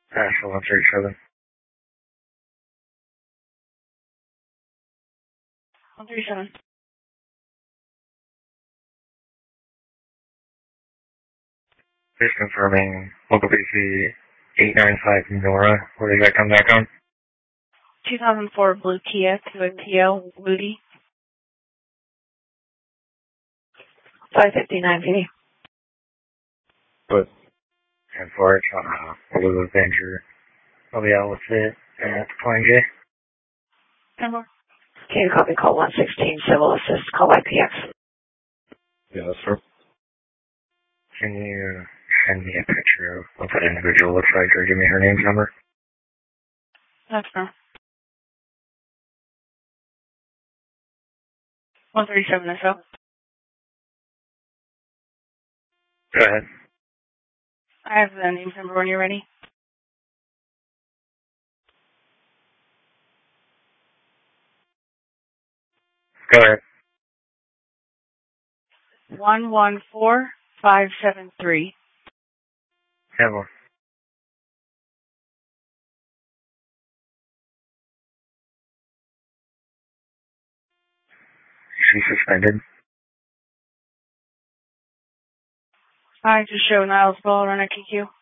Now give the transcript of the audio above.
National 137. 137. Just confirming local BC 895 Nora. Where did that come back on? 2004 Blue Kia to a TL Woody. 559 PD. Good. And for it, Blue Avenger. I'll be out with it at Flying J. 10-4. Can you copy call 116, civil assist, call by PX? Yes, sir. Can you send me a picture of what that individual looks like or give me her name and number? That's no. 137 SO. Go ahead. I have the name number when you're ready. Go ahead. 114573. Have one. She's suspended. I just show Niles Ball run at QQ.